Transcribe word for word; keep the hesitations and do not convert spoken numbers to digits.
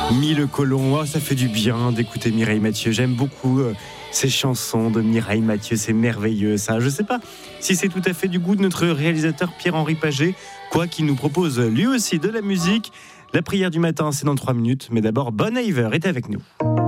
Mille colons, oh, ça fait du bien d'écouter Mireille Mathieu. J'aime beaucoup euh, ces chansons de Mireille Mathieu, c'est merveilleux ça. Je ne sais pas si c'est tout à fait du goût de notre réalisateur Pierre-Henri Paget, quoi qu'il nous propose lui aussi de la musique. La prière du matin, c'est dans trois minutes, mais d'abord Bon Iver est avec nous.